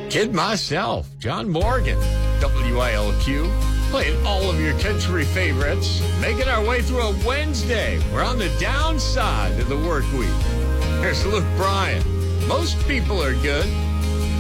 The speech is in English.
Kid myself, John Morgan, WILQ, playing all of your country favorites, making our way through a Wednesday. We're on the downside of the work week. Here's Luke Bryan. Most people are good.